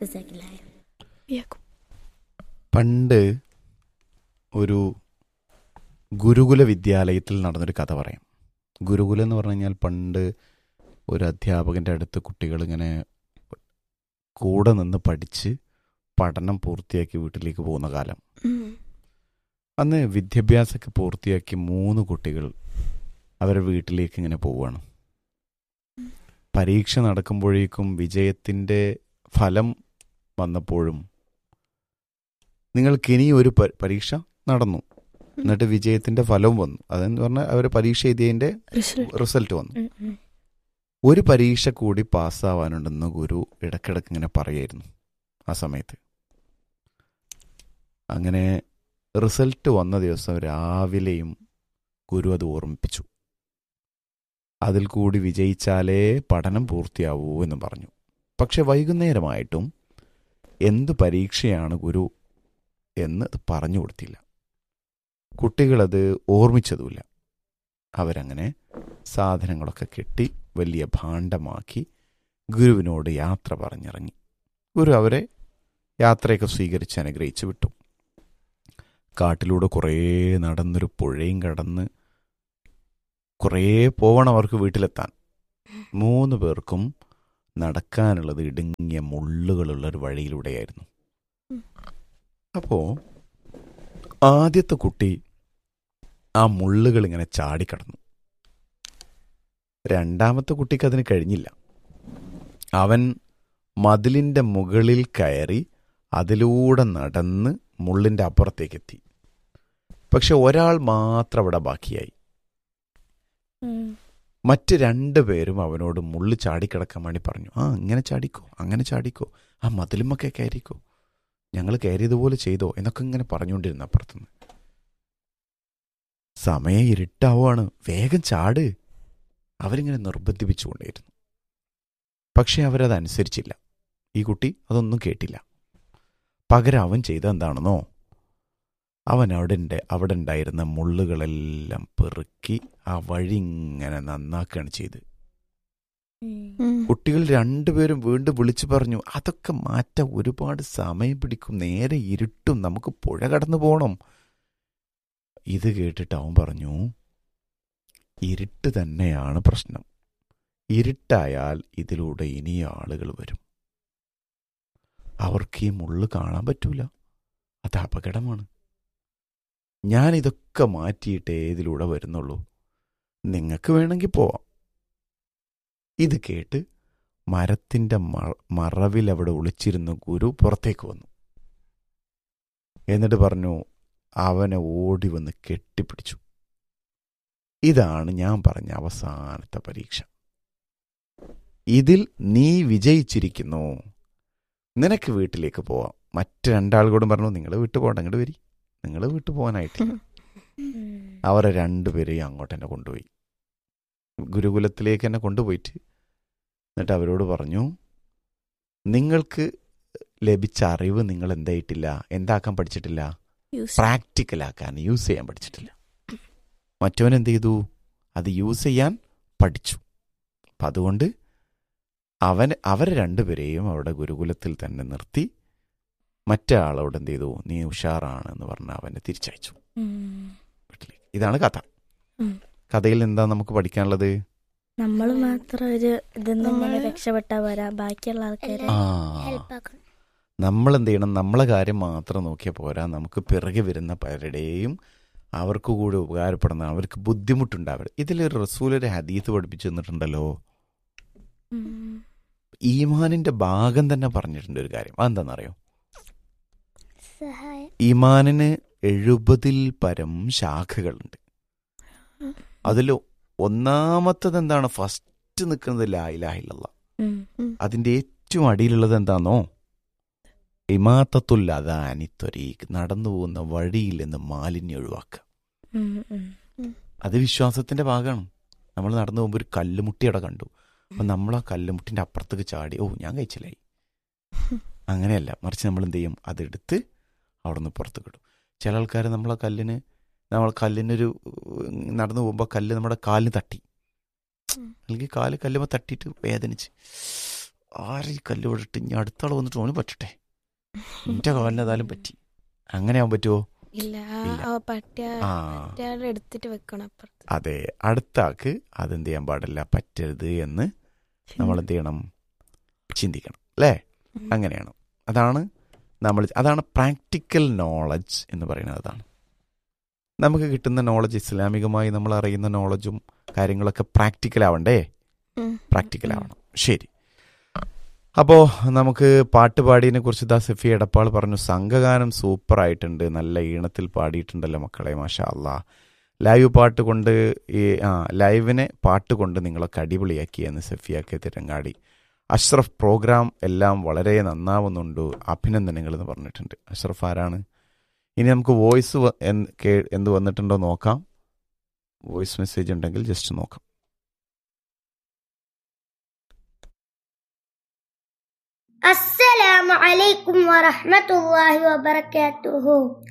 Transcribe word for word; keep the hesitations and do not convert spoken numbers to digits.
പണ്ട് ഒരു ഗുരുകുല വിദ്യാലയത്തിൽ നടന്നൊരു കഥ പറയാം. ഗുരുകുലം എന്ന് പറഞ്ഞു കഴിഞ്ഞാൽ പണ്ട് ഒരു അധ്യാപകൻ്റെ അടുത്ത് കുട്ടികളിങ്ങനെ കൂടെ നിന്ന് പഠിച്ച് പഠനം പൂർത്തിയാക്കി വീട്ടിലേക്ക് പോകുന്ന കാലം. അന്ന് വിദ്യാഭ്യാസമൊക്കെ പൂർത്തിയാക്കി മൂന്ന് കുട്ടികൾ അവരുടെ വീട്ടിലേക്ക് ഇങ്ങനെ പോവുകയാണ്. പരീക്ഷ നടക്കുമ്പോഴേക്കും വിജയത്തിൻ്റെ ഫലം വന്നപ്പോഴും നിങ്ങൾക്കിനി ഒരു പരീക്ഷ നടന്നു, എന്നിട്ട് വിജയത്തിൻ്റെ ഫലവും വന്നു. അതെന്ന് പറഞ്ഞാൽ അവർ പരീക്ഷ എഴുതിയതിൻ്റെ റിസൾട്ട് വന്നു. ഒരു പരീക്ഷ കൂടി പാസ്സാവാനുണ്ടെന്ന് ഗുരു ഇടയ്ക്കിടയ്ക്ക് ഇങ്ങനെ പറയായിരുന്നു ആ സമയത്ത്. അങ്ങനെ റിസൾട്ട് വന്ന ദിവസം രാവിലെയും ഗുരു അത് ഓർമ്മിപ്പിച്ചു. അതിൽ കൂടി വിജയിച്ചാലേ പഠനം പൂർത്തിയാവൂ എന്ന് പറഞ്ഞു. പക്ഷെ വൈകുന്നേരമായിട്ടും എന്ത് പരീക്ഷയാണ് ഗുരു എന്ന് അത് പറഞ്ഞു കൊടുത്തില്ല. കുട്ടികളത് ഓർമ്മിച്ചതുമില്ല. അവരങ്ങനെ സാധനങ്ങളൊക്കെ കെട്ടി വലിയ ഭാണ്ഡമാക്കി ഗുരുവിനോട് യാത്ര പറഞ്ഞിറങ്ങി. ഗുരു അവരെ യാത്രയൊക്കെ സ്വീകരിച്ച് അനുഗ്രഹിച്ച് വിട്ടു. കാട്ടിലൂടെ കുറേ നടന്നൊരു പുഴയും കടന്ന് കുറേ പോവണം അവർക്ക് വീട്ടിലെത്താൻ. മൂന്ന് പേർക്കും നടക്കാനുള്ളത് ഇടുങ്ങിയ മുള്ളുകളുള്ളൊരു വഴിയിലൂടെയായിരുന്നു. അപ്പോൾ ആദ്യത്തെ കുട്ടി ആ മുള്ളുകൾ ഇങ്ങനെ ചാടിക്കടന്നു. രണ്ടാമത്തെ കുട്ടിക്ക് അതിന് കഴിഞ്ഞില്ല. അവൻ മതിലിൻ്റെ മുകളിൽ കയറി അതിലൂടെ നടന്ന് മുള്ളിൻ്റെ അപ്പുറത്തേക്കെത്തി. പക്ഷെ ഒരാൾ മാത്രം അവിടെ ബാക്കിയായി. മറ്റ് രണ്ടു പേരും അവനോട് മുള്ളു ചാടിക്കിടക്കാൻ വേണ്ടി പറഞ്ഞു. ആ ഇങ്ങനെ ചാടിക്കോ, അങ്ങനെ ചാടിക്കോ, ആ മതിലുമൊക്കെ കയറിക്കോ, ഞങ്ങൾ കയറിയതുപോലെ ചെയ്തോ എന്നൊക്കെ ഇങ്ങനെ പറഞ്ഞുകൊണ്ടിരുന്നു അപ്പുറത്തുനിന്ന്. സമയം ഇരുട്ടാവുകയാണ്, വേഗം ചാട്, അവരിങ്ങനെ നിർബന്ധിപ്പിച്ചുകൊണ്ടേയിരുന്നു. പക്ഷെ അവരതനുസരിച്ചില്ല. ഈ കുട്ടി അതൊന്നും കേട്ടില്ല. പകരം അവൻ ചെയ്തെന്താണെന്നോ, അവൻ അവിടെ അവിടെ ഉണ്ടായിരുന്ന മുള്ളുകളെല്ലാം പെറുക്കി ആ വഴി ഇങ്ങനെ നന്നാക്കുകയാണ് ചെയ്ത്. കുട്ടികൾ രണ്ടുപേരും വീണ്ടും വിളിച്ചു പറഞ്ഞു, അതൊക്കെ മാറ്റാൻ ഒരുപാട് സമയം പിടിക്കും, നേരെ ഇരുട്ടും, നമുക്ക് പുഴ കടന്നു പോകണം. ഇത് കേട്ടിട്ട് അവൻ പറഞ്ഞു, ഇരുട്ട് തന്നെയാണ് പ്രശ്നം. ഇരുട്ടായാൽ ഇതിലൂടെ ഇനി ആളുകൾ വരും, അവർക്ക് ഈ മുള്ളു കാണാൻ പറ്റൂല, അത് അപകടമാണ്. ഞാനിതൊക്കെ മാറ്റിയിട്ടേ ഇതിലൂടെ വരുന്നുള്ളൂ, നിങ്ങൾക്ക് വേണമെങ്കിൽ പോവാം. ഇത് കേട്ട് മരത്തിൻ്റെ മറവിൽ അവിടെ ഒളിച്ചിരുന്ന ഗുരു പുറത്തേക്ക് വന്നു. എന്നിട്ട് പറഞ്ഞു, അവനെ ഓടി വന്ന് കെട്ടിപ്പിടിച്ചു. ഇതാണ് ഞാൻ പറഞ്ഞ അവസാനത്തെ പരീക്ഷ. ഇതിൽ നീ വിജയിച്ചിരിക്കുന്നു, നിനക്ക് വീട്ടിലേക്ക് പോവാം. മറ്റ് രണ്ടാളുകൂടും പറഞ്ഞു, നിങ്ങൾ വീട്ടു പോകണ്ട, അങ്ങോട്ട് വരി, നിങ്ങൾ വീട്ടു പോകാനായിട്ടില്ല. അവരെ രണ്ടുപേരെയും അങ്ങോട്ട് തന്നെ കൊണ്ടുപോയി, ഗുരുകുലത്തിലേക്ക് തന്നെ കൊണ്ടുപോയിട്ട് എന്നിട്ട് അവരോട് പറഞ്ഞു, നിങ്ങൾക്ക് ലഭിച്ച അറിവ് നിങ്ങൾ എന്തായിട്ടില്ല, എന്താക്കാൻ പഠിച്ചിട്ടില്ല, പ്രാക്ടിക്കലാക്കാൻ, യൂസ് ചെയ്യാൻ പഠിച്ചിട്ടില്ല. മറ്റവൻ എന്ത് ചെയ്തു, അത് യൂസ് ചെയ്യാൻ പഠിച്ചു. അപ്പം അതുകൊണ്ട് അവൻ അവരെ രണ്ടുപേരെയും അവിടെ ഗുരുകുലത്തിൽ തന്നെ നിർത്തി മറ്റേ ആളോട് എന്ത് ചെയ്തു, നീ ഉഷാറാണെന്ന് പറഞ്ഞ് അവനെ തിരിച്ചയച്ചു വീട്ടിലേക്ക്. ഇതാണ് കഥ. കഥയിൽ എന്താ നമുക്ക് പഠിക്കാനുള്ളത്? നമ്മൾ മാത്രം ഒരു ഇതെന്ന് രക്ഷപ്പെട്ടാ വരാ, ബാക്കിയുള്ള ആൾക്കാരെ നമ്മൾ എന്ത് ചെയ്യണം, നമ്മളെ കാര്യം മാത്രം നോക്കിയാൽ പോരാ, നമുക്ക് പിറകെ വരുന്ന പലരുടെയും അവർക്ക് കൂടി ഉപകാരപ്പെടുന്ന, അവർക്ക് ബുദ്ധിമുട്ടുണ്ടാവരുത്. ഇതിലൊരു റസൂലൊരു ഹദീസ് പഠിപ്പിച്ചു തന്നിട്ടുണ്ടല്ലോ. ഈമാനിന്റെ ഭാഗം തന്നെ പറഞ്ഞിട്ടുണ്ട് ഒരു കാര്യം. അതെന്താണെന്നറിയോ? ഈമാനിന് എഴുപതിൽ പരം ശാഖകളുണ്ട്. അതിൽ ഒന്നാമത്തത് എന്താണ്? ഫസ്റ്റ് നിൽക്കുന്നത് ലാ ഇലാഹ ഇല്ലല്ലാഹ്. അതിന്റെ ഏറ്റവും അടിയിലുള്ളത് എന്താണോ? ഇമാത്തത്തുൽ അദാനി ത്വരീഖ്, നടന്നു പോകുന്ന വഴിയിൽ നിന്ന് മാലിന്യം ഒഴിവാക്കുക. അത് വിശ്വാസത്തിന്റെ ഭാഗമാണ്. നമ്മൾ നടന്നു പോകുമ്പോൾ ഒരു കല്ലുമുട്ടിയുടെ കണ്ടു, അപ്പം നമ്മൾ ആ കല്ലുമുട്ടിന്റെ അപ്പുറത്തേക്ക് ചാടി, ഓ ഞാൻ കഴിച്ചില്ലായി, അങ്ങനെയല്ല. മറിച്ച് നമ്മൾ എന്ത് ചെയ്യും, അതെടുത്ത് അവിടെ നിന്ന് പുറത്തേക്ക് ഇടും. ചില ആൾക്കാർ നമ്മളെ കല്ലിന് നമ്മൾ കല്ലിനൊരു നടന്നു പോകുമ്പോൾ കല്ല് നമ്മുടെ കാലിന് തട്ടി, അല്ലെങ്കിൽ കാല് കല്ലുമ്പോൾ തട്ടിയിട്ട് വേദനിച്ച് ആര് ഈ കല്ല് വിട്ടിട്ട് ഇനി അടുത്ത ആൾ വന്നിട്ട് ഓന് പറ്റട്ടെ, എൻ്റെ കാലിന് ഏതായാലും പറ്റി. അങ്ങനെ ആവാൻ പറ്റുമോ? ഇല്ല, ഇല്ല. ആ പട്ടിയ ആ പട്ടിയാളെ എടുത്തിട്ട് വെക്കണം അപ്പുറത്ത്. അതെ, അടുത്ത ആൾക്ക് അതെന്ത് ചെയ്യാൻ പാടില്ല, പറ്റരുത് എന്ന് നമ്മൾ എന്ത് ചെയ്യണം, ചിന്തിക്കണം അല്ലേ? ഉം. അങ്ങനെയാണ്. അതാണ് നമ്മൾ അതാണ് പ്രാക്ടിക്കൽ നോളജ് എന്ന് പറയുന്നത്. അതാണ് നമുക്ക് കിട്ടുന്ന നോളജ്. ഇസ്ലാമികമായി നമ്മൾ അറിയുന്ന നോളജും കാര്യങ്ങളൊക്കെ പ്രാക്ടിക്കൽ ആവണ്ടേ? ഉം. പ്രാക്ടിക്കൽ ആവണം. ശരി. അപ്പോൾ നമുക്ക് പാട്ടുപാടിയെ കുറിച്ച് ദാ സഫി എടപ്പാൾ പറഞ്ഞു, സംഘഗാനം സൂപ്പറായിട്ടുണ്ട്, നല്ല ഈണത്തിൽ പാടിയിട്ടുണ്ടല്ലോ മക്കളെ, മാഷാ അല്ലാ. ലൈവ് പാട്ട് കൊണ്ട് ഈ ആ ലൈവിനെ പാട്ട് കൊണ്ട് നിങ്ങളൊക്കെ അടിപൊളിയാക്കിയെന്ന് സഫിയാക്കി തിരങ്ങാടി. അഷ്റഫ് പ്രോഗ്രാം എല്ലാം വളരെ നന്നാവുന്നുണ്ട്, അഭിനന്ദനങ്ങൾ എന്ന് പറഞ്ഞിട്ടുണ്ട്. അഷ്റഫ് ആരാണ്? ഇനി നമുക്ക് വോയിസ് എന്ത് വന്നിട്ടുണ്ടോ നോക്കാം. വോയിസ് മെസ്സേജ് ഉണ്ടെങ്കിൽ ജസ്റ്റ് നോക്കാം. السلام عليكم ورحمة الله وبركاته.